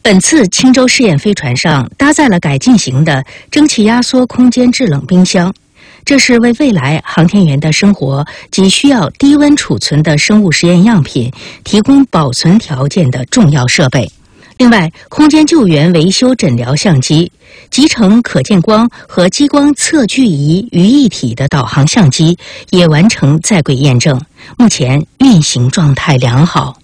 本次青州试验飞船上搭载了改进型的蒸汽压缩空间制冷冰箱，这是为未来航天员的生活及需要低温储存的生物实验样品提供保存条件的重要设备。另外，空间救援维修诊疗相机、集成可见光和激光测距仪于一体的导航相机也完成在轨验证，目前运行状态良好。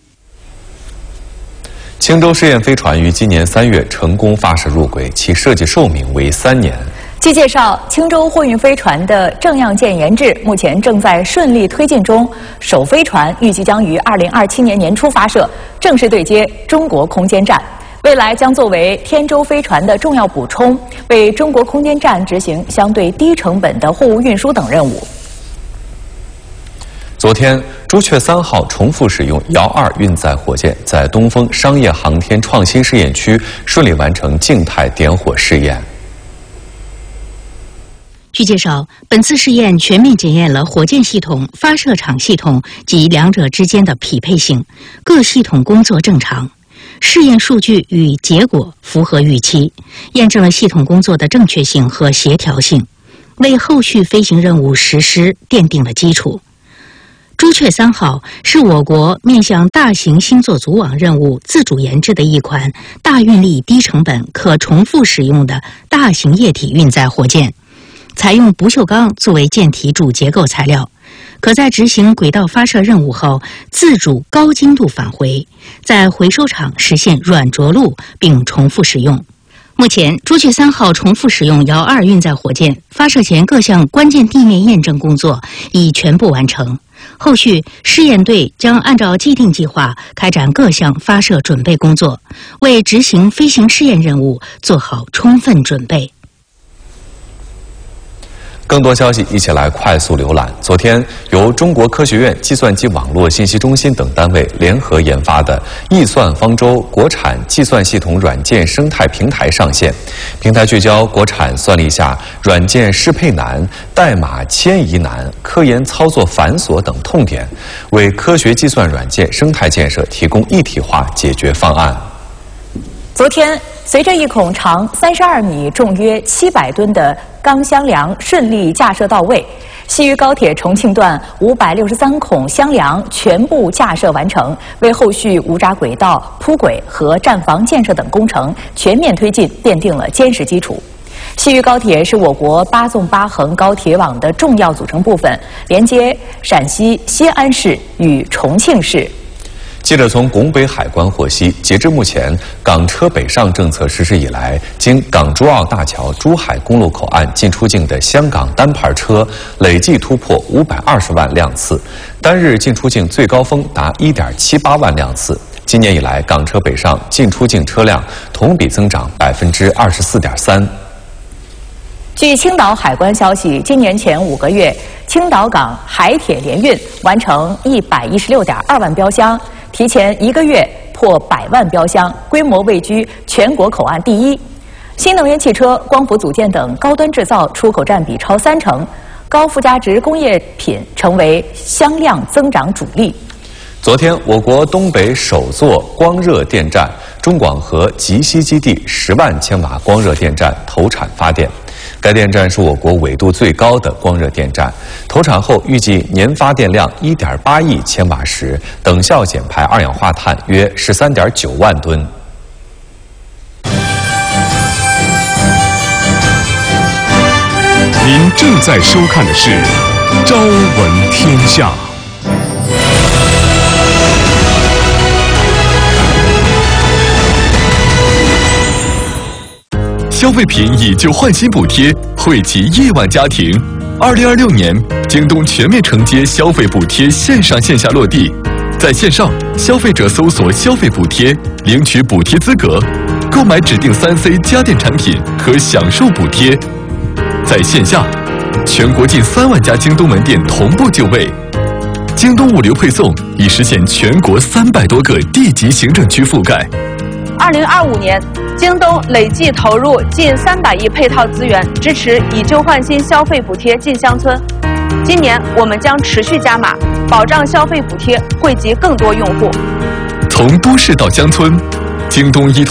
青州试验飞船于今年3月成功发射入轨，其设计寿命为3年。 据介绍，青州货运飞船的正样件研制目前正在顺利推进中，首飞船预计将于2027年年初发射，正式对接中国空间站。未来将作为天舟飞船的重要补充，为中国空间站执行相对低成本的货物运输等任务。 昨天，朱雀3号重复使用遥2运载火箭在东风商业航天创新试验区顺利完成静态点火试验。 据介绍，本次试验全面检验了火箭系统、发射场系统及两者之间的匹配性，各系统工作正常，试验数据与结果符合预期，验证了系统工作的正确性和协调性，为后续飞行任务实施奠定了基础。朱雀3号是我国面向大型星座组网任务自主研制的一款大运力、低成本、可重复使用的大型液体运载火箭，采用不锈钢作为舰体主结构材料，可在执行轨道发射任务后自主高精度返回，在回收场实现软着陆并重复使用。目前，朱雀3号重复使用遥2运载火箭发射前各项关键地面验证工作已全部完成，后续试验队将按照既定计划开展各项发射准备工作，为执行飞行试验任务做好充分准备。 更多消息一起来快速浏览。昨天，由中国科学院计算机网络信息中心等单位联合研发的易算方舟国产计算系统软件生态平台上线。平台聚焦国产算力下软件适配难、代码迁移难、科研操作繁琐等痛点，为科学计算软件生态建设提供一体化解决方案。 昨天，随着一孔长32米、重约700吨的钢箱梁顺利架设到位，西渝高铁重庆段563孔箱梁全部架设完成，为后续无闸轨道铺轨和站房建设等工程全面推进奠定了坚实基础。西渝高铁是我国8纵8横高铁网的重要组成部分，连接陕西西安市与重庆市。 记者从拱北海关获悉，截至目前，港车北上政策实施以来，经港珠澳大桥珠海公路口岸进出境的香港单牌车累计突破520万辆次，单日进出境最高峰达1.78万辆次。今年以来，港车北上进出境车辆同比增长24.3%。 据青岛海关消息，今年前5个月，青岛港海铁联运完成116.2万标箱，提前1个月破100万标箱，规模位居全国口岸第一。新能源汽车、光伏组件等高端制造出口占比超30%，高附加值工业品成为箱量增长主力。 昨天，我国东北首座光热电站中广核集稀基地10万千瓦光热电站投产发电。该电站是我国纬度最高的光热电站，投产后预计年发电量1.8亿千瓦时，等效减排二氧化碳约13.9万吨。 您正在收看的是《朝闻天下》。消费品以旧换新补贴惠及亿万家庭。2026年，京东全面承接消费补贴线上线下落地。在线上，消费者搜索消费补贴，领取补贴资格，购买指定3C 家电产品可享受补贴。在线下，全国近3万家京东门店同步就位。京东物流配送已实现全国300多个地级行政区覆盖。 2025年，京东累计投入近300亿配套资源，支持以旧换新消费补贴进乡村。今年我们将持续加码，保障消费补贴惠及更多用户。 从都市到乡村，京东依托